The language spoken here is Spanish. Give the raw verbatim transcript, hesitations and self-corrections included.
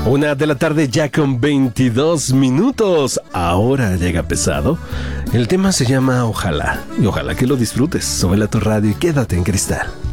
Una de la tarde ya con veintidós minutos. Ahora llega pesado. El tema se llama Ojalá. Y ojalá que lo disfrutes. Súbele a tu radio y quédate en Cristal.